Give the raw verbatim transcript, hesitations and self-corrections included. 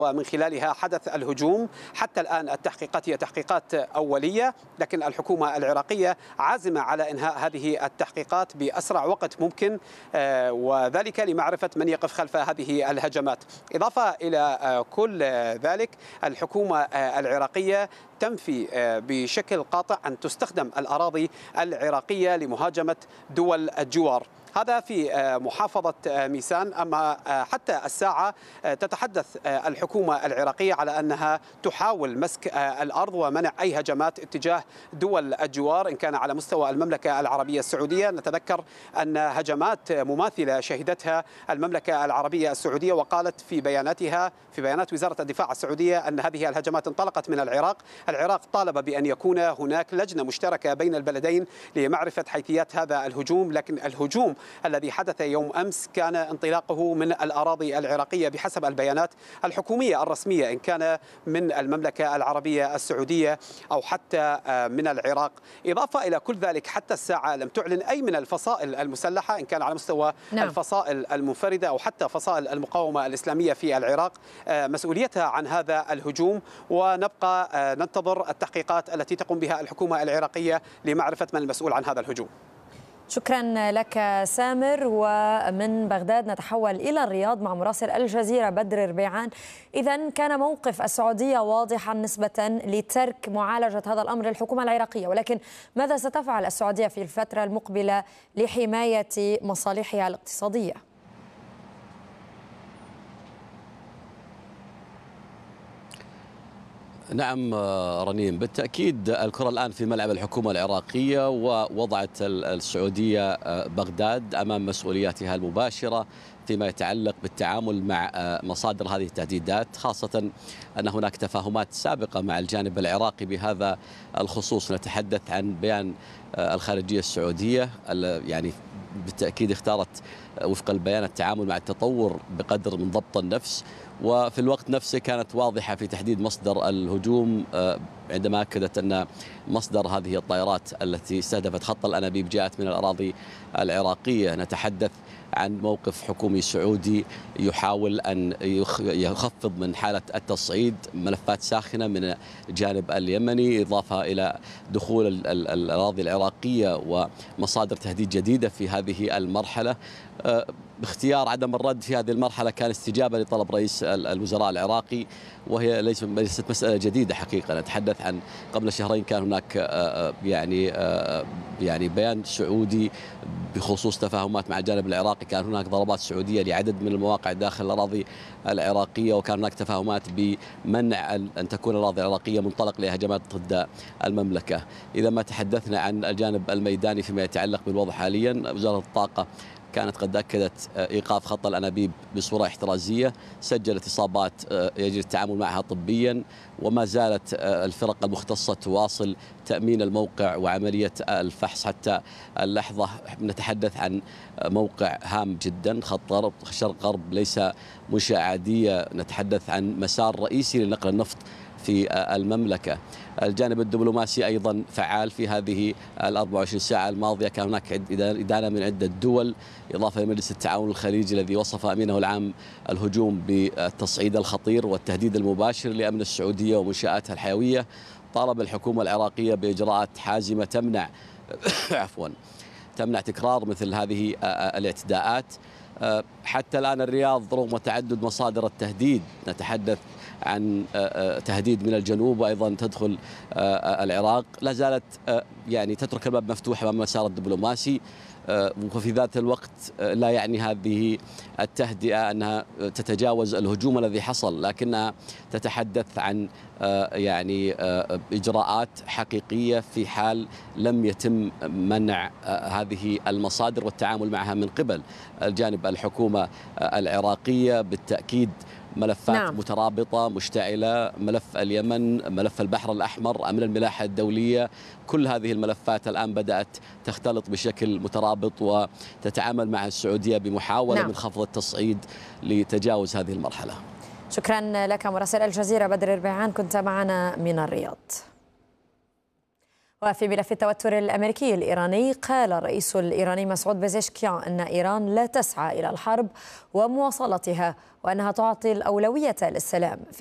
ومن خلالها حدث الهجوم. حتى الآن التحقيقات هي تحقيقات أولية، لكن الحكومة العراقية عازمة على إنهاء هذه التحقيقات بأسرع وقت ممكن، وذلك لمعرفة من يقف خلف هذه الهجمات. إضافة إلى كل ذلك، الحكومة العراقية تنفي بشكل قاطع أن تستخدم الأراضي العراقية لمهاجمة دول الجوار. هذا في محافظة ميسان. أما حتى الساعة تتحدث الحكومة العراقية على أنها تحاول مسك الأرض ومنع أي هجمات اتجاه دول الجوار إن كان على مستوى المملكة العربية السعودية. نتذكر أن هجمات مماثلة شهدتها المملكة العربية السعودية، وقالت في بياناتها في بيانات وزارة الدفاع السعودية أن هذه الهجمات انطلقت من العراق. العراق طالب بأن يكون هناك لجنة مشتركة بين البلدين لمعرفة حيثيات هذا الهجوم، لكن الهجوم الذي حدث يوم أمس كان انطلاقه من الأراضي العراقية بحسب البيانات الحكومية الرسمية، إن كان من المملكة العربية السعودية أو حتى من العراق. إضافة إلى كل ذلك، حتى الساعة لم تعلن أي من الفصائل المسلحة إن كان على مستوى نعم. الفصائل المنفردة أو حتى فصائل المقاومة الإسلامية في العراق مسؤوليتها عن هذا الهجوم، ونبقى ننتظر التحقيقات التي تقوم بها الحكومة العراقية لمعرفة من المسؤول عن هذا الهجوم. شكرا لك سامر. ومن بغداد نتحول إلى الرياض مع مراسل الجزيرة بدر ربيعان. إذن كان موقف السعودية واضحا نسبة لترك معالجة هذا الأمر للحكومة العراقية، ولكن ماذا ستفعل السعودية في الفترة المقبلة لحماية مصالحها الاقتصادية؟ نعم رنيم، بالتأكيد الكرة الآن في ملعب الحكومة العراقية، ووضعت السعودية بغداد أمام مسؤولياتها المباشرة فيما يتعلق بالتعامل مع مصادر هذه التهديدات، خاصة أن هناك تفاهمات سابقة مع الجانب العراقي بهذا الخصوص. نتحدث عن بيان الخارجية السعودية، يعني بالتأكيد اختارت وفق البيان التعامل مع التطور بقدر من ضبط النفس، وفي الوقت نفسه كانت واضحة في تحديد مصدر الهجوم عندما أكدت أن مصدر هذه الطائرات التي استهدفت خط الأنابيب جاءت من الأراضي العراقية. نتحدث عن موقف حكومي سعودي يحاول أن يخفض من حالة التصعيد، ملفات ساخنة من الجانب اليمني، إضافة إلى دخول الأراضي العراقية ومصادر تهديد جديدة في هذه المرحلة. باختيار عدم الرد في هذه المرحلة كان استجابة لطلب رئيس الوزراء العراقي، وهي ليست مسألة جديدة حقيقة. نتحدث عن قبل شهرين كان هناك يعني يعني بيان سعودي بخصوص تفاهمات مع الجانب العراقي، كان هناك ضربات سعودية لعدد من المواقع داخل الأراضي العراقية، وكان هناك تفاهمات بمنع أن تكون الأراضي العراقية منطلق لهجمات ضد المملكة. إذا ما تحدثنا عن الجانب الميداني فيما يتعلق بالوضع حاليا، وزارة الطاقة كانت قد أكدت إيقاف خط الأنابيب بصورة احترازية، سجلت إصابات يجري التعامل معها طبيا، وما زالت الفرق المختصة تواصل تأمين الموقع وعملية الفحص حتى اللحظة. نتحدث عن موقع هام جدا، خط شرق غرب ليس منشأة عادية، نتحدث عن مسار رئيسي لنقل النفط في المملكة. الجانب الدبلوماسي أيضا فعال في هذه ال أربع وعشرين ساعة الماضية، كان هناك إدانة من عدة دول، إضافة لمجلس التعاون الخليجي الذي وصف أمينه العام الهجوم بالتصعيد الخطير والتهديد المباشر لأمن السعودية ومنشآتها الحيوية. طالب الحكومة العراقية بإجراءات حازمة تمنع عفوا تمنع تكرار مثل هذه الاعتداءات. حتى الآن الرياض رغم تعدد مصادر التهديد، نتحدث عن تهديد من الجنوب وأيضا تدخل العراق، لا زالت يعني تترك الباب مفتوح أمام المسار الدبلوماسي. وفي ذات الوقت لا يعني هذه التهدئة أنها تتجاوز الهجوم الذي حصل، لكنها تتحدث عن يعني إجراءات حقيقية في حال لم يتم منع هذه المصادر والتعامل معها من قبل الجانب الحكومة العراقية. بالتأكيد ملفات نعم. مترابطة مشتعلة، ملف اليمن، ملف البحر الأحمر، أمن الملاحة الدولية، كل هذه الملفات الآن بدأت تختلط بشكل مترابط وتتعامل مع السعودية بمحاولة نعم. من خفض التصعيد لتجاوز هذه المرحلة. شكرا لك مراسل الجزيرة بدر ربيعان، كنت معنا من الرياض. وفي ملف التوتر الأمريكي الإيراني، قال الرئيس الإيراني مسعود بيزشكيان أن إيران لا تسعى إلى الحرب ومواصلتها، وأنها تعطي الأولوية للسلام.